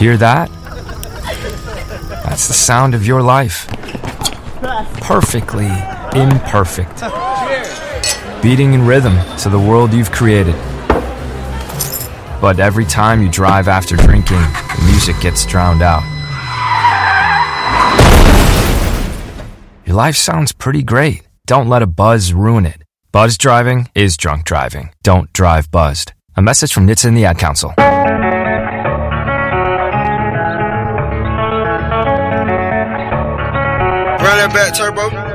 Hear that? That's the sound of your life. Perfectly imperfect. Beating in rhythm to the world you've created. But every time you drive after drinking, the music gets drowned out. Your life sounds pretty great. Don't let a buzz ruin it. Buzz driving is drunk driving. Don't drive buzzed. A message from NHTSA and the Ad Council. Run that back, Turbo.